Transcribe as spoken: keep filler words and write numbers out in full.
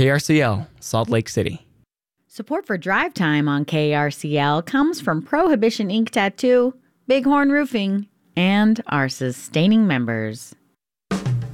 K R C L, Salt Lake City. Support for Drive Time on K R C L comes from Prohibition Ink Tattoo, Bighorn Roofing, and our sustaining members.